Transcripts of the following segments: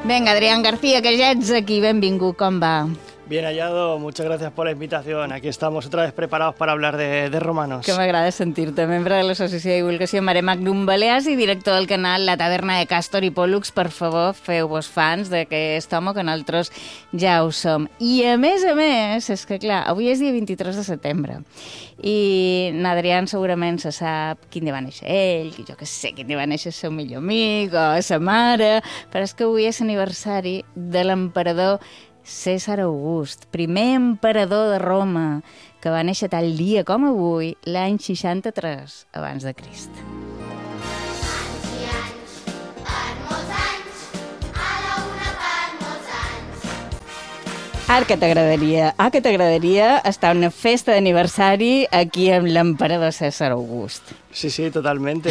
Venga, Adrián García, que ja ets aquí, benvingut, com va? Bien hallado, muchas gracias por la invitación. Aquí estamos otra vez preparados para hablar de romanos. Que m'agrada sentir-te, membre de l'Associació de Divulgació Mare Magnum Balears i director del canal La Taverna de Càstor i Pòl·lux. Per favor, feu-vos fans d'aquest home, que nosaltres ja ho som. I a més, és que clar, avui és dia 23 de setembre i n'Adrián segurament se sap quin dia va néixer ell, jo que sé, quin dia va néixer el seu millor amic o sa mare, però és que avui és aniversari de l'emperador Cèsar August, primer emperador de Roma, que va néixer tal dia com avui, l'any 63 abans de Crist. Anys i anys, per molts anys, a la una per molts anys. Ara que t'agradaria estar a una festa d'aniversari aquí amb l'emperador Cèsar August. Sí, totalmente.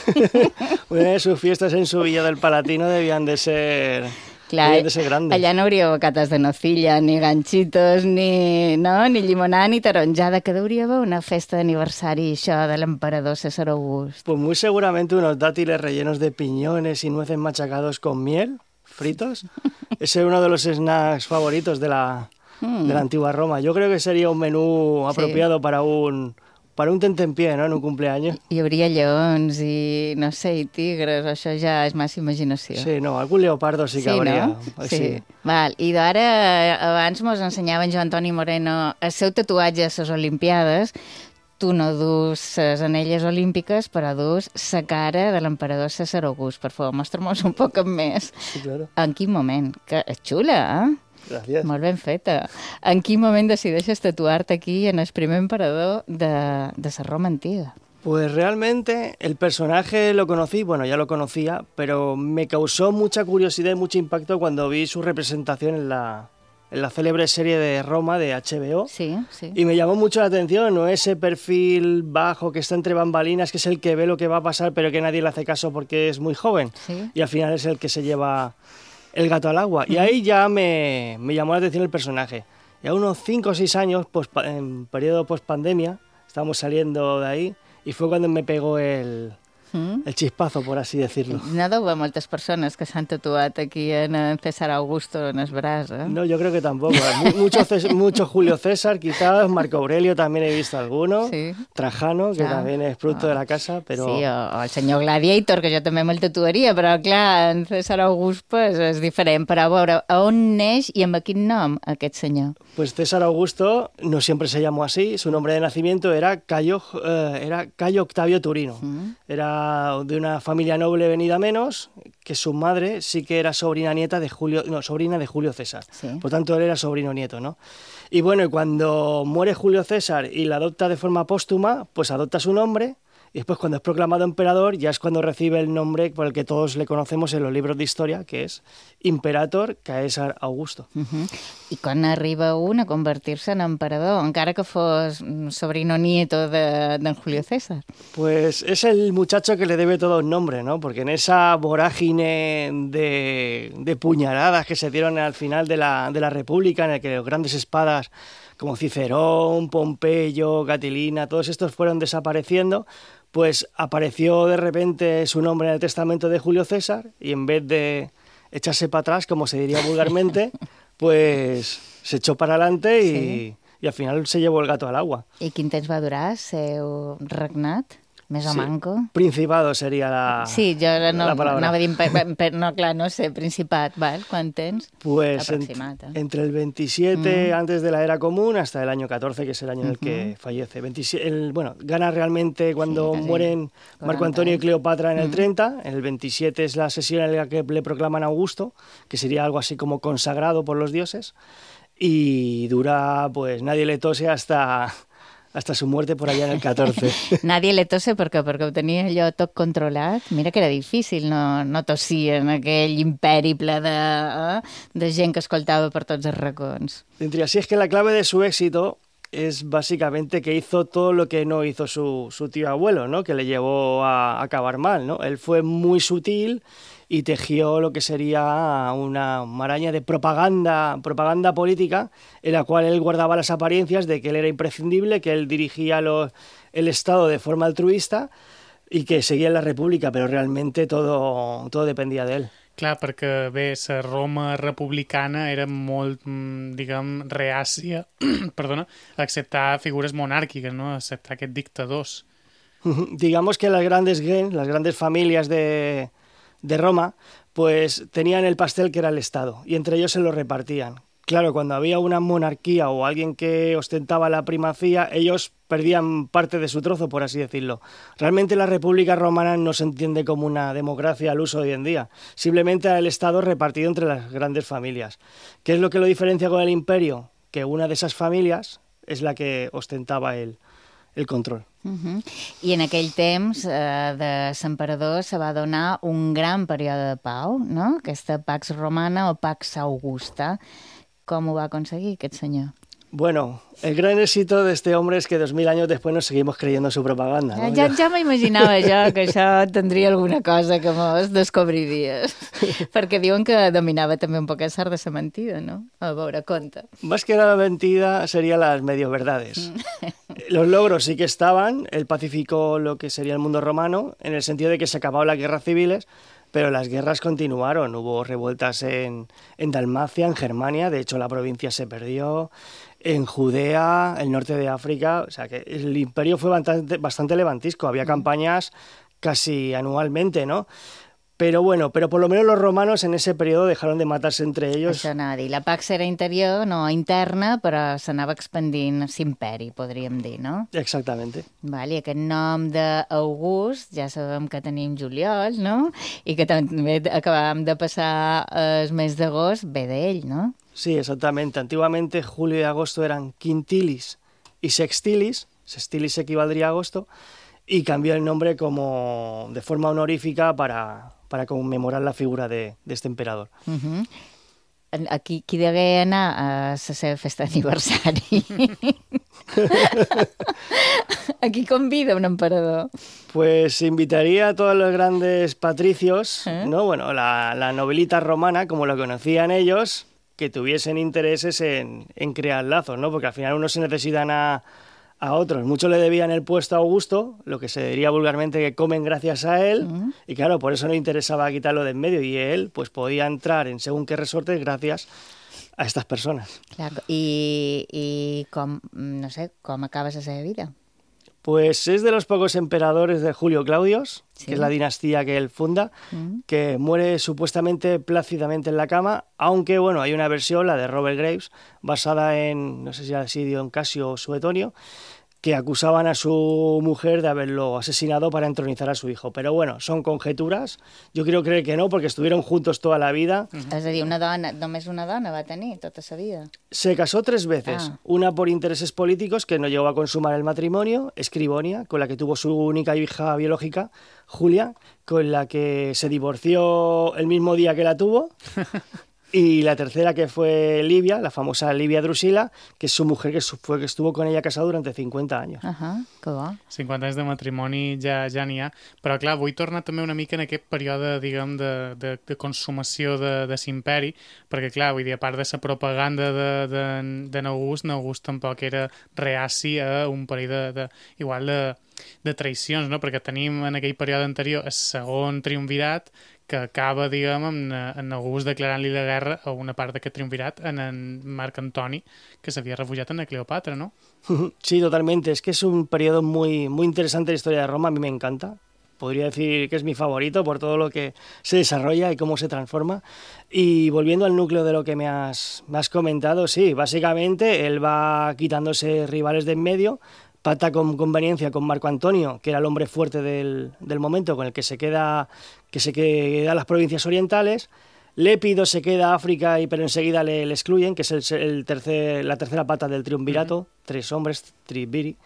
Una de sus fiestas en su villa del Palatino debían de ser... Clar, de ser grandes. allà no hauria bocates de nocilla, ni ganxitos, ni llimonada, ni taronjada, que hauria haver una festa d'aniversari, això, de l'emperador Cèsar August. Pues muy seguramente unos dátiles rellenos de piñones y nueces machacados con miel, fritos. Ese es uno de los snacks favoritos de la antigua Roma. Yo creo que sería un menú apropiado para un tentempié, ¿no?, en un cumpleaños. Hi hauria lleons i, no sé, i tigres, això ja és massa imaginació. Sí, no, algún leopardo sí que habría. No? Sí. Val. I d'ara, abans mos ensenyava en Joan Antoni Moreno el seu tatuatge a les Olimpiades. Tu no dus les anelles olímpiques, però dus la cara de l'emperador Cèsar August. Per favor, mostra-mos un poc més. Sí, claro. En quin moment? Que és xula, eh? Gracias. Molt ben feta. En quin moment decideixes tatuar-te aquí en el primer emperador de la Roma antiga? Pues realmente el personaje lo conocí, bueno, ya lo conocía, pero me causó mucha curiosidad y mucho impacto cuando vi su representación en la célebre serie de Roma de HBO. Sí. Y me llamó mucho la atención, ¿no?, ese perfil bajo que está entre bambalinas, que es el que ve lo que va a pasar, pero que nadie le hace caso porque es muy joven. Sí. Y al final es el que se lleva el gato al agua. Y ahí ya me llamó la atención el personaje. Y a unos 5 o 6 años, pues, en periodo post-pandemia, estábamos saliendo de ahí, y fue cuando me pegó el chispazo, por así decirlo. No deu haver moltes persones que s'han tatuat aquí en César Augusto en el braç, eh? No, yo creo que tampoco. Mucho Julio César, quizás. Marco Aurelio también he visto alguno. Sí. Trajano, que también es producto de la casa, però... Sí, o el senyor Gladiator, que jo també me'l tatuaria, però clar, en César August pues, és diferent. Però a veure, a on neix i amb quin nom aquest senyor? Pues César Augusto no siempre se llamó así. Su nombre de nacimiento era Cayo Octavio Turino. Era de una familia noble venida menos, que su madre sí que era sobrina de Julio César. Sí. Por tanto, él era sobrino nieto, ¿no? Y bueno, y cuando muere Julio César y la adopta de forma póstuma, pues adopta su nombre. Y después, cuando es proclamado emperador, ya es cuando recibe el nombre por el que todos le conocemos en los libros de historia, que es Imperator Caesar Augusto. I quan arriba un a convertir-se en emperador, encara que fos sobrino nieto de Julio César? Pues es el muchacho que le debe todo un nombre, ¿no? Porque en esa vorágine de puñaladas que se dieron al final de la República, en el que los grandes espadas como Cicerón, Pompeyo, Catilina, todos estos fueron desapareciendo, pues apareció de repente su nombre en el testamento de Julio César y en vez de echarse para atrás, como se diría vulgarmente, pues se echó para adelante y al final se llevó el gato al agua. I quin temps va durar el seu regnat? Més o manco? Principado sería la palabra. Anava a dir, no, clar, no sé, principat, val? Quant temps? Pues entre el 27 antes de la era común hasta el año 14, que es el año en el que fallece. Gana realmente cuando mueren Marco Antonio y Cleopatra en el 30, en el 27 es la sesión en la que le proclaman Augusto, que sería algo así como consagrado por los dioses, y dura, pues nadie le tose hasta su muerte por allá en el 14. Nadie le tose perquè ho tenia allò tot controlat. Mira que era difícil no tossir en aquell imperi ple de gent que escoltava per tots els racons. Entre así es que la clave de su éxito es básicamente que hizo todo lo que no hizo su tío abuelo, ¿no?, que le llevó a acabar mal, ¿no? Él fue muy sutil y tejió lo que sería una maraña de propaganda política, en la cual él guardaba las apariencias de que él era imprescindible, que él dirigía el Estado de forma altruista y que seguía en la República, pero realmente todo dependía de él. Clar, perquè bé, la Roma republicana era molt, diguem, reàcia, perdona, a acceptar figures monàrquiques, no? A acceptar aquests dictadors. Digamos que las grandes familias de Roma, pues tenían el pastel que era el Estado y entre ellos se lo repartían. Claro, cuando había una monarquía o alguien que ostentaba la primacía, ellos perdían parte de su trozo, por así decirlo. Realmente la República Romana no se entiende como una democracia al uso de hoy en día, simplemente el Estado repartido entre las grandes familias. ¿Qué es lo que lo diferencia con el imperio? Que una de esas familias es la que ostentaba el control. I en aquell temps de l'emperador se va donar un gran període de pau, no? Aquesta Pax Romana o Pax Augusta. Com ho va aconseguir aquest senyor? Bueno, el gran éxito de este hombre es que 2000 años después nos seguimos creyendo su propaganda, ¿no? Ja m'imaginava jo que això tindria alguna cosa que mos descobriries. Perquè diuen que dominava també un poc l'art de la mentida, no? A veure, conta. Más que la mentira serían las medio verdades. Los logros sí que estaban, él pacificó lo que sería el mundo romano, en el sentido de que se acabaron las guerras civiles, pero las guerras continuaron. Hubo revueltas en Dalmacia, en Germania, de hecho la provincia se perdió, en Judea, el norte de África, o sea que el imperio fue bastante levantisco, había campañas casi anualmente, ¿no? Pero bueno, por lo menos los romanos en ese periodo dejaron de matarse entre ellos. Això anava a dir. La Pax era interior, no interna, però s'anava expandint l'imperi, podríem dir, no? Exactamente. Vale, i aquest nom d'August, ja sabem que tenim juliol, no? I que també acabàvem de passar el mes d'agost, ve d'ell, no? Sí, exactamente. Antiguamente julio y agosto eran quintilis y sextilis. Sextilis equivaldría a agosto. Y cambió el nombre como de forma honorífica para conmemorar la figura de este emperador. Qui degué anar a la seva festa d'aniversari? ¿A qui convida un emperador? Pues invitaría a todos los grandes patricios, ¿no? Bueno, la nobilita romana, como lo conocían ellos, que tuviesen intereses en crear lazos, ¿no? Porque al final unos se necesitan a otros. Muchos le debían el puesto a Augusto, lo que se diría vulgarmente que comen gracias a él, y claro, por eso no interesaba quitarlo de en medio, y él pues podía entrar en según qué resortes gracias a estas personas. Clar, i com, no sé, com acaba la seva vida? Pues es de los pocos emperadores de Julio Claudios, Sí. que es la dinastía que él funda, que muere supuestamente plácidamente en la cama, aunque bueno, hay una versión, la de Robert Graves, basada en, no sé si era Dion Casio o Suetonio, que acusaban a su mujer de haberlo asesinado para entronizar a su hijo. Pero bueno, son conjeturas. Yo quiero creer que no, porque estuvieron juntos toda la vida. És a dir, només una dona va tenir tota sa vida. Se casó 3 veces, una por intereses políticos, que no llegó a consumar el matrimonio, Escribonia, con la que tuvo su única hija biológica, Julia, con la que se divorció el mismo día que la tuvo, y la tercera, que fue Livia, la famosa Livia Drusila, que es su mujer, que estuvo con ella casado durante 50 años. Que bo. 50 anys de matrimoni ja n'hi ha. Però clar, vull tornar també una mica en aquest període, diguem, de consumació de l'imperi, perquè clar, vull dir, a part de la propaganda d'en August tampoc era reaci a un parell de traïcions, no? Perquè tenim en aquell període anterior el segon triumvirat, que acaba, diguem, en August declarant-li la guerra a una part d'aquest triumvirat, en Marc Antoni, que s'havia refugiat en Cleopatra, ¿no? Sí, totalmente. Es que es un periodo muy, muy interesante de la historia de Roma. A mí me encanta. Podría decir que es mi favorito por todo lo que se desarrolla y cómo se transforma. Y volviendo al núcleo de lo que me has comentado, sí, básicamente él va quitándose rivales de en medio, pacta con conveniencia con Marco Antonio, que era el hombre fuerte del momento, con el que se queda las provincias orientales. Lépido se queda a África, pero enseguida le excluyen, que es la tercera pata del triunvirato, 3 hombres, triumviri.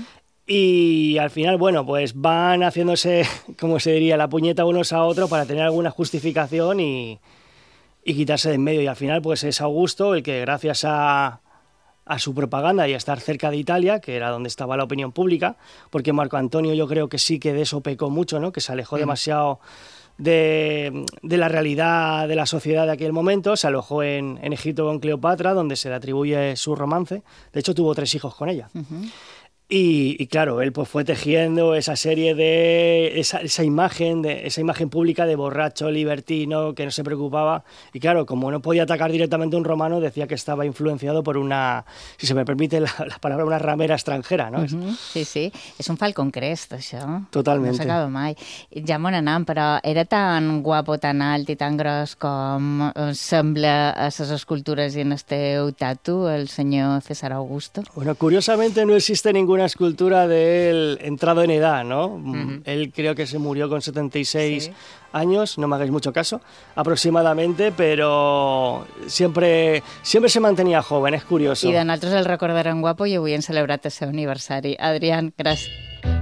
Y al final, bueno, pues van haciéndose, como se diría, la puñeta unos a otros para tener alguna justificación y quitarse de en medio. Y al final, pues es Augusto el que, gracias a su propaganda y a estar cerca de Italia, que era donde estaba la opinión pública, porque Marco Antonio yo creo que sí que de eso pecó mucho, ¿no? Que se alejó demasiado de la realidad de la sociedad de aquel momento, se alojó en Egipto con Cleopatra, donde se le atribuye su romance. De hecho, tuvo 3 hijos con ella. Y claro, él pues fue tejiendo esa serie de esa imagen pública de borracho, libertino, que no se preocupaba. Y claro, como no podía atacar directamente a un romano, decía que estaba influenciado por una, si se me permite la palabra, una ramera extranjera, ¿no? Sí, sí. És un Falcon Crest, això. Totalment. No s'acaba mai. Ja m'ho anant, però era tan guapo, tan alt i tan gros com sembla a les escultures i en el teu tatu, el senyor César Augusto? Bueno, curiosamente no existe ninguna escultura de él entrado en edad, ¿no? Él creo que se murió con 76 años, no me hagáis mucho caso, aproximadamente, pero siempre se mantenía joven, es curioso. I de nosaltres el recordarem guapo i avui hem celebrat el seu aniversari. Adrián, gràcies.